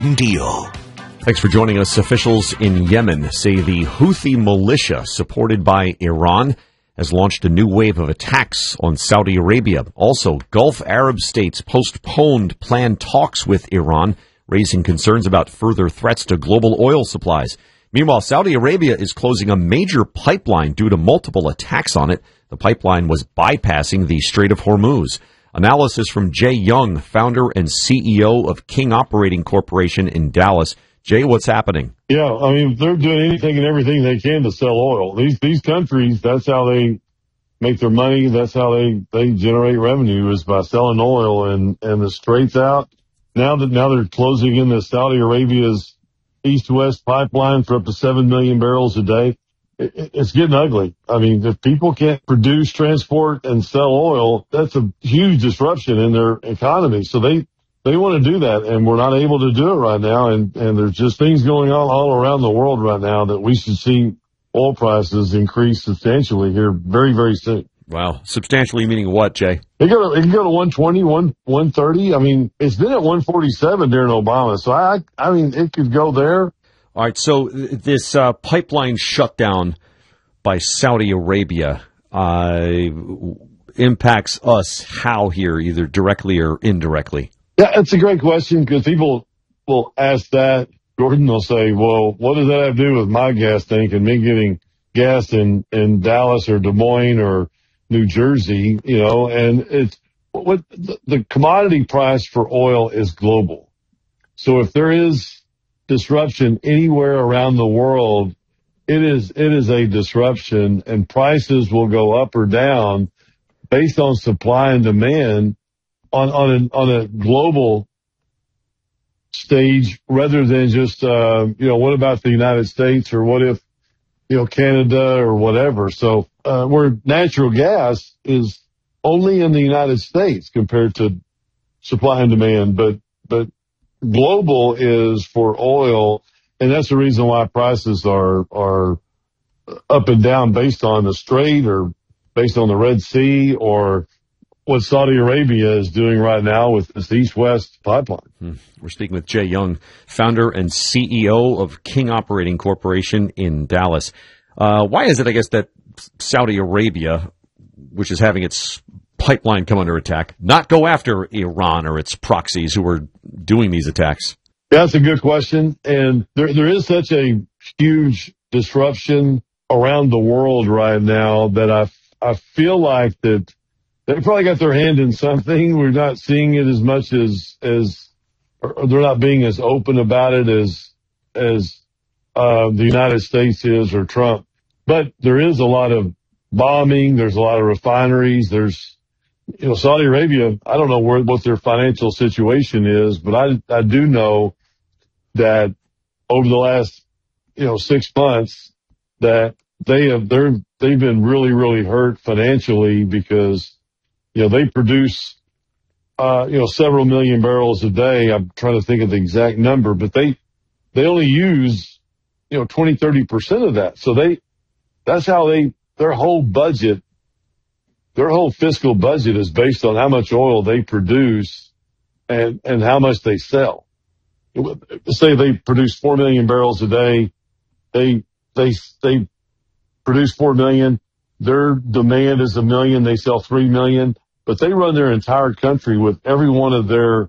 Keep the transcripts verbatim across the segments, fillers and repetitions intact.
Deal. Thanks for joining us. Officials in Yemen say the Houthi militia, supported by Iran, has launched a new wave of attacks on Saudi Arabia. Also, Gulf Arab states postponed planned talks with Iran, raising concerns about further threats to global oil supplies. Meanwhile, Saudi Arabia is closing a major pipeline due to multiple attacks on it. The pipeline was bypassing the Strait of Hormuz. Analysis from Jay Young, founder and C E O of King Operating Corporation in Dallas. Jay, what's happening? Yeah, I mean, they're doing anything and everything they can to sell oil. These these countries, that's how they make their money. That's how they, they generate revenue, is by selling oil. And, and the straight's out. Now that now they're closing in the Saudi Arabia's east-west pipeline for up to seven million barrels a day. It, it's getting ugly. I mean, if people can't produce, transport, and sell oil, that's a huge disruption in their economy. So they, they want to do that, and we're not able to do it right now. And, and there's just things going on all around the world right now that we should see oil prices increase substantially here very, very soon. Wow. Substantially meaning what, Jay? It, go to, it can go to one twenty, one thirty. I mean, it's been at one forty-seven during Obama. So, I I mean, it could go there. All right. So this uh, pipeline shutdown by Saudi Arabia uh, impacts us how here, either directly or indirectly? Yeah, that's a great question, because people will ask that. Gordon will say, well, what does that have to do with my gas tank and me getting gas in, in Dallas or Des Moines or New Jersey, you know? And it's what the, the commodity price for oil is global. So if there is disruption anywhere around the world, it is, it is a disruption, and prices will go up or down based on supply and demand on, on a, on a global stage, rather than just, uh, you know, what about the United States, or what if, you know, Canada or whatever. So, uh, where natural gas is only in the United States compared to supply and demand, but, but global is for oil. And that's the reason why prices are, are up and down based on the Strait, or based on the Red Sea, or what Saudi Arabia is doing right now with this east-west pipeline. Hmm. We're speaking with Jay Young, founder and C E O of King Operating Corporation in Dallas. Uh, why is it, I guess, that Saudi Arabia, which is having its pipeline come under attack, not go after Iran or its proxies who are doing these attacks? That's a good question. And there, there is such a huge disruption around the world right now that I, I feel like that they probably got their hand in something. We're not seeing it as much as, as, or they're not being as open about it as, as, uh, the United States is, or Trump. But there is a lot of bombing. There's a lot of refineries. There's, you know, Saudi Arabia, I don't know where, what their financial situation is, but I, I do know that over the last, you know, six months that they have, they're, they've been really, really hurt financially, because, you know, they produce, uh, you know, several million barrels a day. I'm trying to think of the exact number, but they, they only use, you know, twenty, thirty percent of that. So they, that's how they, their whole budget, their whole fiscal budget is based on how much oil they produce and, and how much they sell. Say they produce four million barrels a day. They, they, they produce four million. Their demand is a million. They sell three million, but they run their entire country with every one of their,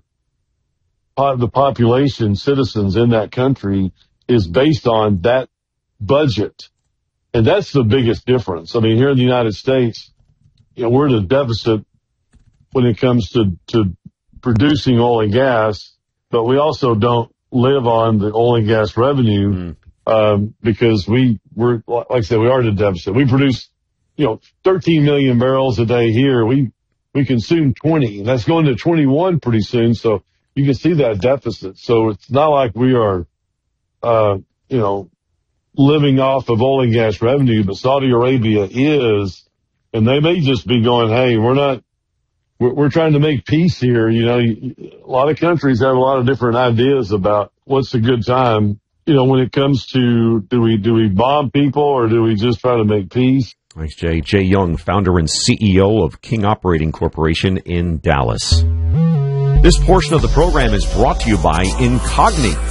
the population, citizens in that country is based on that budget. And that's the biggest difference. I mean, here in the United States, you know, we're in a deficit when it comes to, to producing oil and gas, but we also don't live on the oil and gas revenue, mm. um, because we, we're, like I said, we are in a deficit. We produce, you know, thirteen million barrels a day here. We, we consume twenty, and that's going to twenty-one pretty soon. So you can see that deficit. So it's not like we are, uh, you know, living off of oil and gas revenue, but Saudi Arabia is, and they may just be going, hey, we're not, we're, we're trying to make peace here. You know, a lot of countries have a lot of different ideas about what's a good time. You know, when it comes to, do we, do we bomb people, or do we just try to make peace? Thanks, Jay. Jay Young, founder and C E O of King Operating Corporation in Dallas. This portion of the program is brought to you by Incogni.